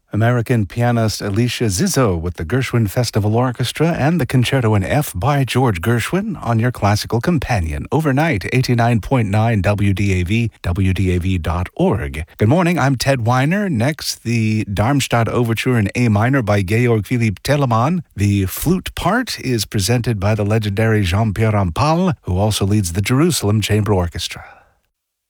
American pianist Alicia Zizzo with the Gershwin Festival Orchestra and the Concerto in F by George Gershwin on your classical companion. Overnight, 89.9 WDAV, WDAV.org. Good morning, I'm Ted Weiner. Next, the Darmstadt Overture in A minor by Georg Philipp Telemann. The flute part is presented by the legendary Jean-Pierre Rampal, who also leads the Jerusalem Chamber Orchestra.